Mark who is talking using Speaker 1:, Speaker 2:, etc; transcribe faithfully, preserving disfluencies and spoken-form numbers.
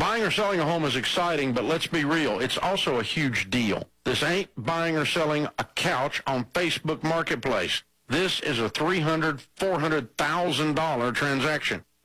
Speaker 1: Buying or selling a home is exciting, but let's be real, it's also a huge deal. This ain't buying or selling a couch on Facebook Marketplace. This is a three hundred thousand dollars, four hundred thousand dollars transaction.